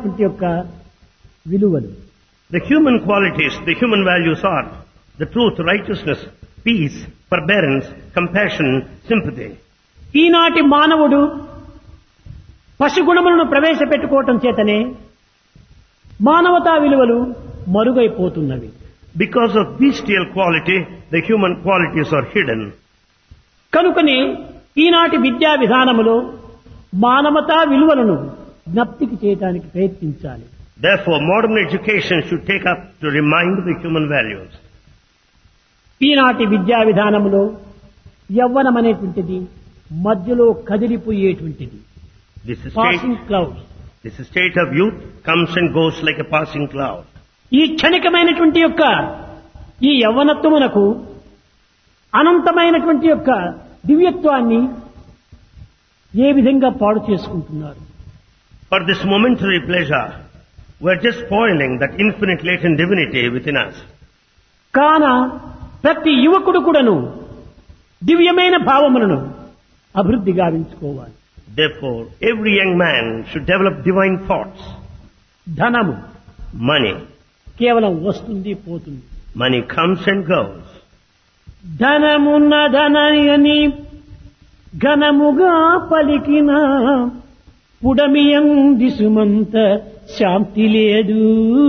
మానవాళిటువంటి యొక్క విలువలు. The human qualities, the human values are the truth, righteousness, peace, forbearance, compassion, sympathy. ఈనాటి మానవుడు పశుగుణములను ప్రవేశపెట్టుకోవటం చేతనే మానవతా విలువలు మరుగైపోతున్నవి. Because of bestial quality, the human qualities are hidden. కనుకనే ఈనాటి విద్యా విధానములో మానవతా విలువలను జ్ఞప్తికి చేయడానికి ప్రయత్నించాలి. Therefore, modern education should take up to remind the human values. ఈనాటి విద్యా విధానములో యవ్వనం అనేటువంటిది మధ్యలో కదిలిపోయేటువంటిది. Passing cloud. This state of youth comes and goes like a passing cloud. ఈ క్షణికమైనటువంటి యొక్క ఈ యవ్వనత్వమునకు అనంతమైనటువంటి యొక్క దివ్యత్వాన్ని ఏ విధంగా పాడు చేసుకుంటున్నారు. For this momentary pleasure, we are just spoiling that infinite latent divinity within us. కాన ప్రతి యువకుడు కూడాను దివ్యమైన భావములను అభివృద్ధి గావించుకోవాలి. Therefore, every young man should develop divine thoughts. ధనము, Money. కేవలం వస్తుంది పోతుంది. Money comes and goes. ధనమున్న ధనయని ఘనముగా పలికిన పుడమియంది సుమంత శాంతి లేదు.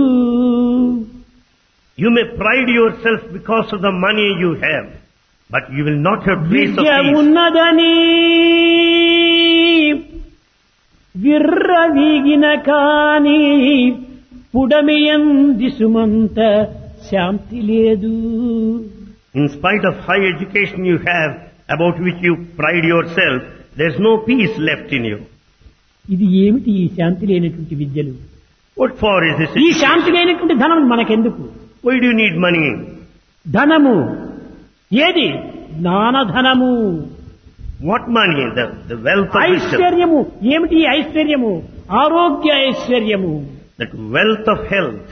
You may pride yourself because of the money you have, but you will not have place of Vidya peace. ఉన్నదని విర్రవీగిన కాని పుడమియంది సుమంత శాంతి లేదు. In spite of high education you have, about which you pride yourself, there's no peace left in you. ఇది ఏమిటి ఈ శాంతి లేనటువంటి విద్యలు? What for is this? ఈ శాంతి లేనటువంటి ధనం మనకెందుకు? Why do you need money? ధనము ఏది? జ్ఞానధనము. What money? The wealth of wisdom. ఐశ్వర్యము ఏమిటి? ఈ ఐశ్వర్యము ఆరోగ్య ఐశ్వర్యము. That wealth of health.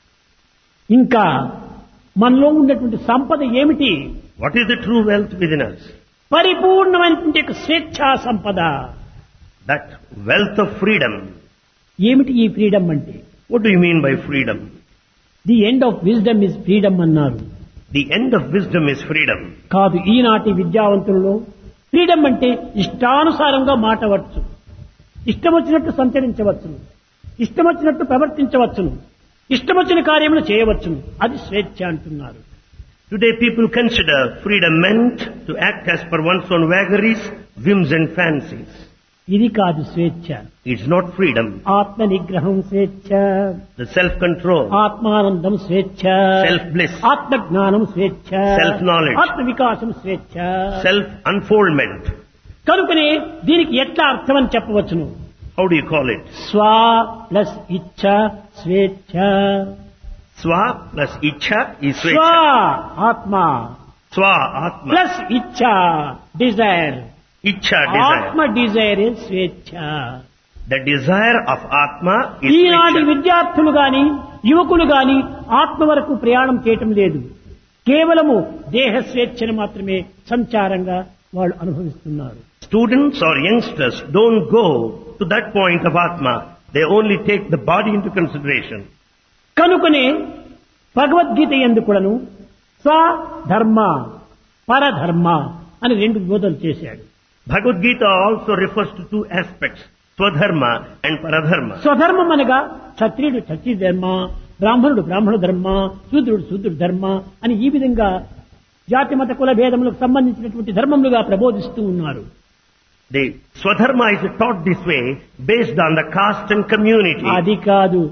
ఇంకా మనలో ఉన్నటువంటి సంపద ఏమిటి? What is the true wealth within us? పరిపూర్ణమైనటువంటి యొక్క స్వేచ్ఛా సంపద. That wealth of freedom. ఏమిటి ఈ ఫ్రీడమ్ అంటే? What do you mean by freedom? The end of wisdom is freedom అన్నారు. The end of wisdom is freedom. కాదు, ఈనాటి విద్యావంతులలో ఫ్రీడమ్ అంటే ఇష్టానుసారంగా మాటవచ్చు, ఇష్టం వచ్చినట్టు సంచరించవచ్చును, ఇష్టం వచ్చినట్టు ప్రవర్తించవచ్చును, ఇష్టం వచ్చిన కార్యములు చేయవచ్చును. అది స్వేచ్ఛ అంటున్నారు. Today people consider freedom meant to act as per one's own vagaries, whims and fancies. ఇది కాదు స్వేచ్ఛ. It's not freedom. ఆత్మ నిగ్రహం స్వేచ్ఛ, The self-control, ఆత్మానందం స్వేచ్ఛ, self-bliss, ఆత్మజ్ఞానం స్వేచ్ఛ, Self-knowledge, ఆత్మ వికాసం స్వేచ్ఛ. self-unfoldment. కనుకనే దీనికి ఎట్లా అర్థం అని చెప్పవచ్చును? How do you call it? స్వ ప్లస్ ఇచ్ఛ స్వేచ్ఛ. Swa plus Ichha is స్వ Swecha. ఆత్మ Swa Atma. Plus ఇచ్ఛ Dzire. Ichha ఆత్మ desire. డిజైర్ స్వేచ్ఛ. The desire of Atma is ఈనాటి Swecha. విద్యార్థులు గాని యువకులు గాని ఆత్మ వరకు ప్రయాణం చేయటం లేదు. కేవలము దేహ స్వేచ్ఛను మాత్రమే సంచారంగా వాళ్ళు అనుభవిస్తున్నారు. Students or youngsters don't go to that point of Atma. They only take the body into consideration. కనుకనే భగవద్గీత యందు కూడాను స్వధర్మ పరధర్మ అని రెండు విభజనలు చేశాడు. Bhagavad Gita also refers to two aspects, Swadharma and Paradharma. స్వధర్మం అనగా క్షత్రియుడు క్షత్రియ ధర్మ, బ్రాహ్మణుడు బ్రాహ్మణ ధర్మ, శూద్రుడు శూద్రుడు ధర్మ అని ఈ విధంగా జాతి మత కుల భేదములకు సంబంధించినటువంటి ధర్మములుగా ప్రబోధిస్తూ ఉన్నారు. The Swadharma is taught this way based on the caste and community. అది కాదు,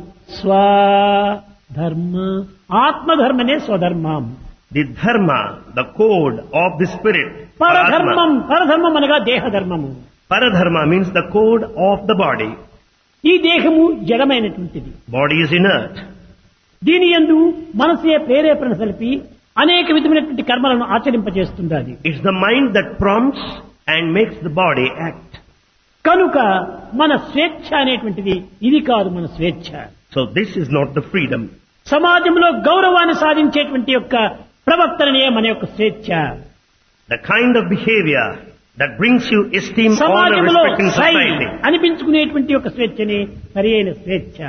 స్వధర్మ ఆత్మధర్మనే స్వధర్మం. The dharma, the code of the spirit. పరధర్మం పరధర్మం అనగా దేహధర్మము. Paradharma means the code of the body. ఈ దేహము జడమైనటువంటిది. Body is inert. దీని యందు మనసే ప్రేరేపణ సలిపి అనేక విధమైనటువంటి కర్మలను ఆచరింపజేస్తుండాలి. It's the mind that prompts and makes the body act. కనుక మన స్వేచ్ఛ అనేటువంటిది ఇది కాదు మన స్వేచ్ఛ. So this is not the freedom. సమాజంలో గౌరవాన్ని సాధించేటువంటి యొక్క ప్రవర్తననే మన యొక్క స్వేచ్ఛ. The kind of behavior that brings you esteem, honor, సమాజంలో respect in సై society. అనిపించుకునేటువంటి యొక్క స్వేచ్ఛని సరియైన స్వేచ్ఛ.